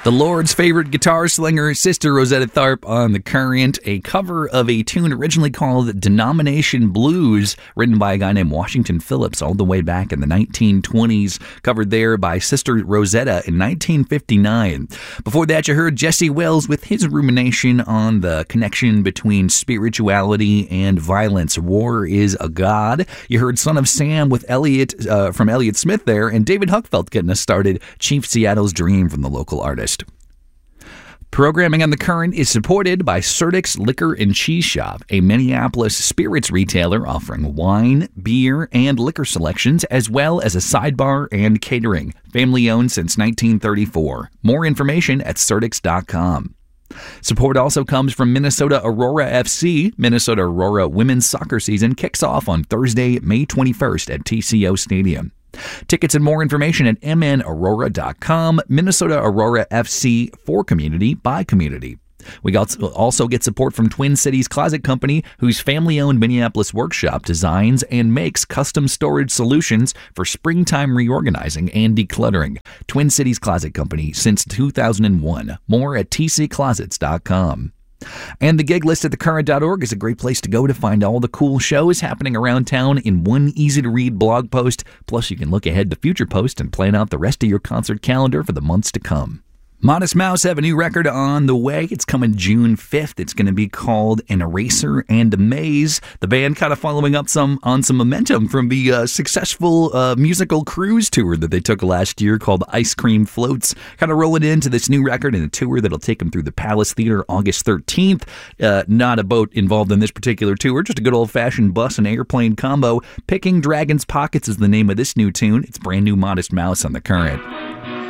The Lord's favorite guitar slinger, Sister Rosetta Tharpe on The Current, a cover of a tune originally called Denomination Blues, written by a guy named Washington Phillips all the way back in the 1920s, covered there by Sister Rosetta in 1959. Before that, you heard Jesse Wells with his rumination on the connection between spirituality and violence. War is a God. You heard Son of Sam with Elliott from Elliott Smith there, and David Huckfeld getting us started, Chief Seattle's Dream from the local artist. Programming on The Current is supported by Surdyk's Liquor and Cheese Shop, a Minneapolis spirits retailer offering wine, beer, and liquor selections, as well as a sidebar and catering. Family owned since 1934. More information at surdyks.com. Support also comes from Minnesota Aurora FC. Minnesota Aurora women's soccer season kicks off on Thursday, May 21st at TCO Stadium. Tickets and more information at mnaurora.com. Minnesota Aurora FC, for community, by community. We also get support from Twin Cities Closet Company, whose family-owned Minneapolis workshop designs and makes custom storage solutions for springtime reorganizing and decluttering. Twin Cities Closet Company since 2001. More at tcclosets.com. And the gig list at thecurrent.org is a great place to go to find all the cool shows happening around town in one easy-to-read blog post. Plus, you can look ahead to future posts and plan out the rest of your concert calendar for the months to come. Modest Mouse have a new record on the way. It's coming June 5th. It's going to be called An Eraser and a Maze. The band kind of following up on some momentum from the successful musical cruise tour that they took last year called Ice Cream Floats. Kind of rolling into this new record and a tour that'll take them through the Palace Theater August 13th. Not a boat involved in this particular tour, just a good old-fashioned bus and airplane combo. Picking Dragon's Pockets is the name of this new tune. It's brand new Modest Mouse on The Current.